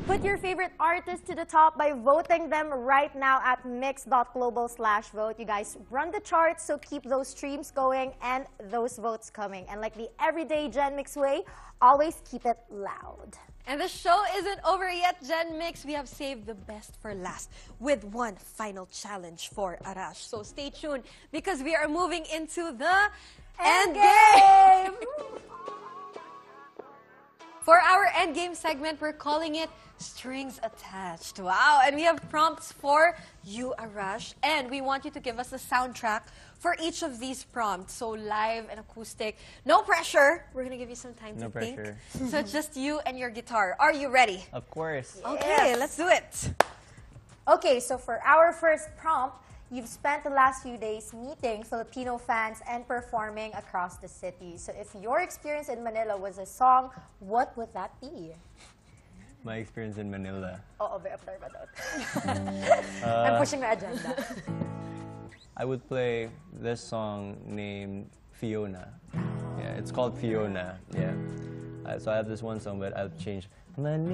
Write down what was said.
Put your favorite artist to the top by voting them right now at mix.global/vote. You guys run the charts, so keep those streams going and those votes coming. And like the everyday Gen Mix way, always keep it loud. And the show isn't over yet, Gen Mix. We have saved the best for last with one final challenge for Arash. So stay tuned because we are moving into the end game. For our endgame segment, we're calling it Strings Attached. Wow, and we have prompts for you, Arash, and we want you to give us a soundtrack for each of these prompts. So live and acoustic, no pressure. We're gonna give you some time to think. So it's just you and your guitar. Are you ready? Of course. Okay, let's do it. Okay, so for our first prompt, you've spent the last few days meeting Filipino fans and performing across the city. So if your experience in Manila was a song, what would that be? My experience in Manila. Oo, very up there ba doon? I'm pushing the agenda. I would play this song named Fiona. Yeah, it's called Fiona. Yeah. So I have this one song, but I'll change. Manila.